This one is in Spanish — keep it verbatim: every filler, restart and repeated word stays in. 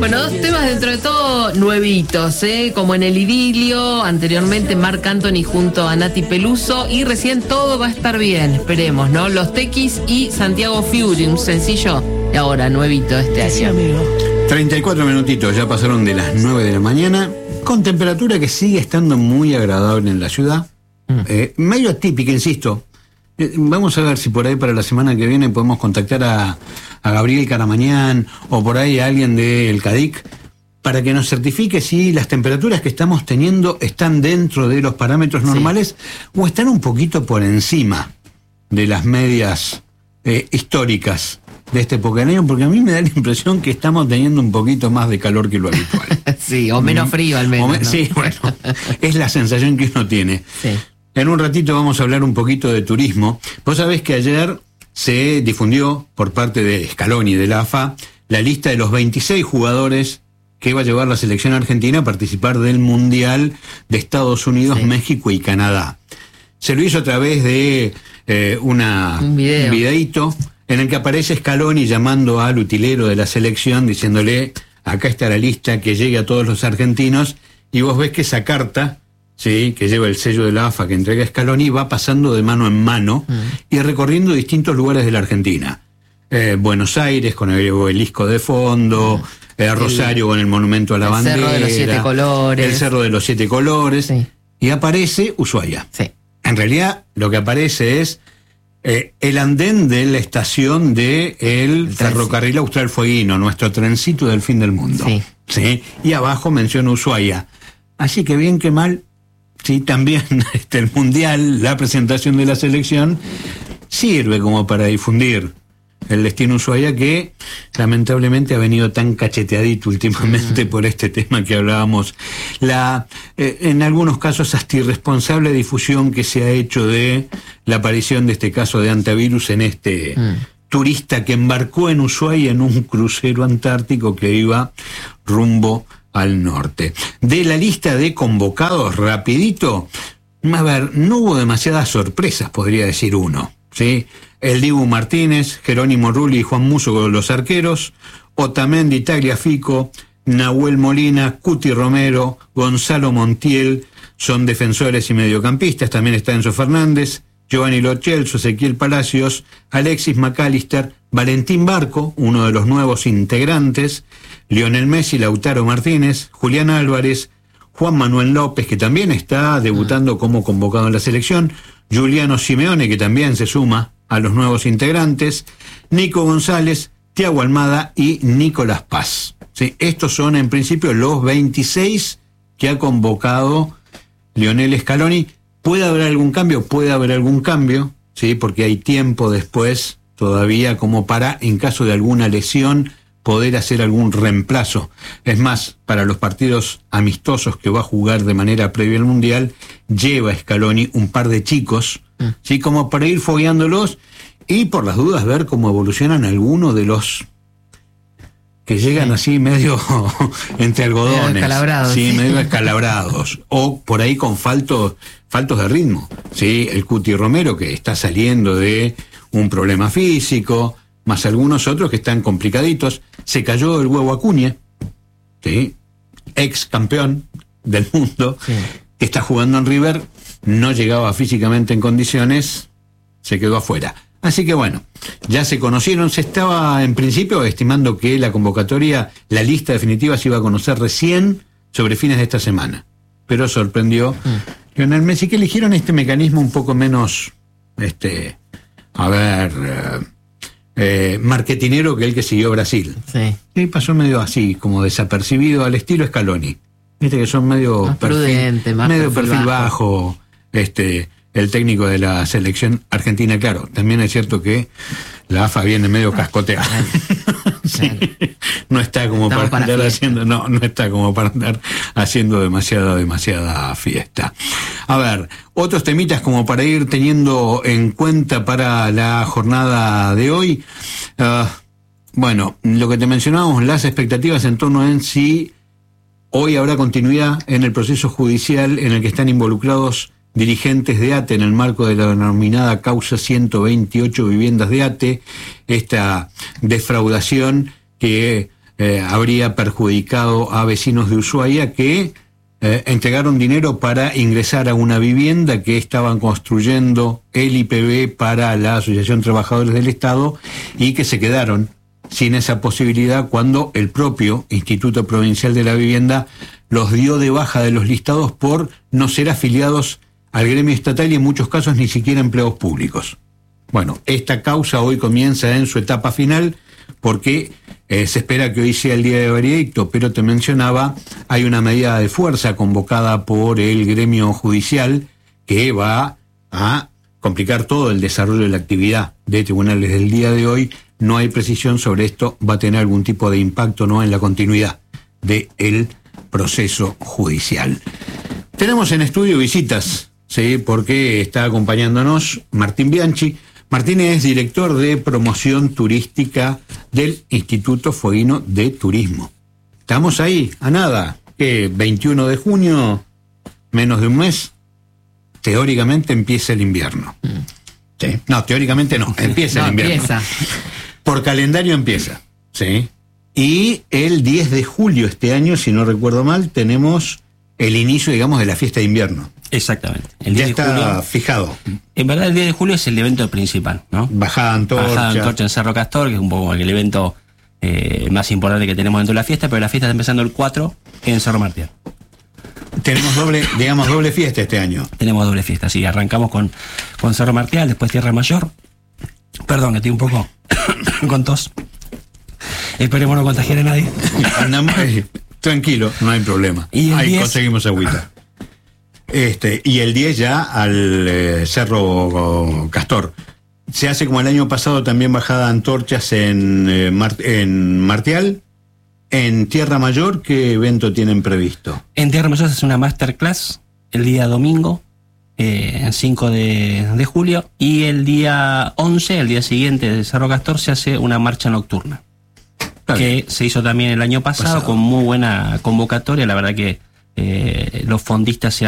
Bueno, dos temas dentro de todo nuevitos, ¿eh? Como en El Idilio, anteriormente Marc Anthony junto a Nati Peluso, y recién Todo va a estar bien, esperemos, ¿no? Los Tequis y Santiago Fury, un sencillo, y ahora nuevito este año. Sí, amigo. treinta y cuatro minutitos, ya pasaron de las nueve de la mañana, con temperatura que sigue estando muy agradable en la ciudad, mm. eh, medio atípica, insisto. Eh, vamos a ver si por ahí para la semana que viene podemos contactar a, a Gabriel Caramañán o por ahí a alguien del CADIC para que nos certifique si las temperaturas que estamos teniendo están dentro de los parámetros normales, sí, o están un poquito por encima de las medias eh, históricas de esta época del año, porque a mí me da la impresión que estamos teniendo un poquito más de calor que lo habitual. Sí, o menos frío al menos. Me, ¿no? Sí, bueno, es la sensación que uno tiene. Sí. En un ratito vamos a hablar un poquito de turismo. Vos sabés que ayer se difundió por parte de Scaloni, de la A F A, la lista de los veintiséis jugadores que va a llevar la selección argentina a participar del Mundial de Estados Unidos, sí, México y Canadá. Se lo hizo a través de eh, una, un, video. un videíto en el que aparece Scaloni llamando al utilero de la selección, diciéndole, acá está la lista, que llegue a todos los argentinos, y vos ves que esa carta, sí, que lleva el sello de la A F A que entrega Scaloni, va pasando de mano en mano mm. y recorriendo distintos lugares de la Argentina. Eh, Buenos Aires con el obelisco de fondo, mm. eh, Rosario el, con el monumento a la el bandera, Cerro de los Siete Colores, el Cerro de los Siete Colores, sí, y aparece Ushuaia. Sí. En realidad lo que aparece es eh, el andén de la estación de el ferrocarril Austral Fueguino, nuestro trencito del fin del mundo. Sí. ¿Sí? Y abajo menciona Ushuaia. Así que bien que mal, sí, también este, el Mundial, la presentación de la selección, sirve como para difundir el destino Ushuaia, que lamentablemente ha venido tan cacheteadito últimamente por este tema que hablábamos. La, eh, en algunos casos hasta irresponsable difusión que se ha hecho de la aparición de este caso de antivirus en este mm. turista que embarcó en Ushuaia en un crucero antártico que iba rumbo al norte. De la lista de convocados, rapidito, a ver, no hubo demasiadas sorpresas, podría decir uno, ¿sí? El Dibu Martínez, Jerónimo Rulli y Juan Musso con los arqueros, Otamendi, Tagliafico, Nahuel Molina, Cuti Romero, Gonzalo Montiel son defensores y mediocampistas, también está Enzo Fernández, Giovanni Lo Celso, Ezequiel Palacios, Alexis McAllister, Valentín Barco, uno de los nuevos integrantes, Lionel Messi, Lautaro Martínez, Julián Álvarez, Juan Manuel López, que también está debutando como convocado en la selección, Giuliano Simeone, que también se suma a los nuevos integrantes, Nico González, Thiago Almada y Nicolás Paz. ¿Sí? Estos son en principio los veintiséis que ha convocado Lionel Scaloni. ¿Puede haber algún cambio? Puede haber algún cambio, ¿sí? Porque hay tiempo después todavía como para, en caso de alguna lesión, poder hacer algún reemplazo. Es más, para los partidos amistosos que va a jugar de manera previa al Mundial, lleva Scaloni un par de chicos, mm. ¿sí? Como para ir fogueándolos y por las dudas ver cómo evolucionan algunos de los que llegan sí. así medio entre algodones, medio escalabrados, sí, sí. medio escalabrados, o por ahí con faltos, faltos de ritmo, ¿sí? El Cuti Romero, que está saliendo de un problema físico, más algunos otros que están complicaditos. Se cayó el Huevo Acuña, ¿sí? Ex campeón del mundo, sí. que está jugando en River, no llegaba físicamente en condiciones, se quedó afuera. Así que bueno, ya se conocieron, se estaba en principio estimando que la convocatoria, la lista definitiva se iba a conocer recién sobre fines de esta semana, pero sorprendió mm. Lionel Messi, que eligieron este mecanismo un poco menos, este, a ver, eh, eh, marketinero que el que siguió Brasil. Sí. Y pasó medio así, como desapercibido, al estilo Scaloni. Viste que son medio más perfil, prudente, más medio perfil, perfil bajo. bajo, este... el técnico de la selección argentina, claro, también es cierto que la A F A viene medio cascoteada. sí, no está como Estamos para, para andar fiesta. haciendo, no, no está como para andar haciendo demasiada, demasiada fiesta. A ver, otros temitas como para ir teniendo en cuenta para la jornada de hoy. Uh, bueno, lo que te mencionábamos, las expectativas en torno a si hoy habrá continuidad en el proceso judicial en el que están involucrados dirigentes de ATE en el marco de la denominada causa ciento veintiocho viviendas de ATE, esta defraudación que eh, habría perjudicado a vecinos de Ushuaia que eh, entregaron dinero para ingresar a una vivienda que estaban construyendo el I P B para la Asociación Trabajadores del Estado y que se quedaron sin esa posibilidad cuando el propio Instituto Provincial de la Vivienda los dio de baja de los listados por no ser afiliados al gremio estatal y en muchos casos ni siquiera empleados públicos. Bueno, esta causa hoy comienza en su etapa final porque eh, se espera que hoy sea el día de veredicto, pero te mencionaba, hay una medida de fuerza convocada por el gremio judicial que va a complicar todo el desarrollo de la actividad de tribunales del día de hoy. No hay precisión sobre esto, va a tener algún tipo de impacto no en la continuidad del proceso judicial. Tenemos en estudio visitas, sí, porque está acompañándonos Martín Bianchi. Martín es director de promoción turística del Instituto Fueguino de Turismo. Estamos ahí, a nada, que veintiuno de junio, menos de un mes, teóricamente empieza el invierno. Sí. No, teóricamente no, empieza no, el invierno. Empieza. Por calendario empieza, sí. Y el diez de julio este año, si no recuerdo mal, tenemos el inicio, digamos, de la fiesta de invierno. Exactamente. El diez ya está de julio, fijado. En verdad, el diez de julio es el evento principal, ¿no? Bajada Antorcha. Bajada Antorcha en Cerro Castor, que es un poco el evento eh, más importante que tenemos dentro de la fiesta, pero la fiesta está empezando el cuatro en Cerro Martial. Tenemos doble, digamos, doble fiesta este año. Tenemos doble fiesta, sí. Arrancamos con, con Cerro Martial, después Tierra Mayor. Perdón, que estoy un poco con tos. Esperemos no contagiar a nadie. Andamos, eh, tranquilo, no hay problema. Y Ahí diez conseguimos agüita. Este, y el diez ya al eh, Cerro Castor. Se hace como el año pasado también bajada de antorchas en, eh, Mar, en Martial. En Tierra Mayor, ¿qué evento tienen previsto? En Tierra Mayor se hace una masterclass el día domingo, eh, cinco de julio, y el día once, el día siguiente de Cerro Castor, se hace una marcha nocturna. Está que bien. Se hizo también el año pasado, pasado. Con muy buena convocatoria. La verdad que eh, los fondistas se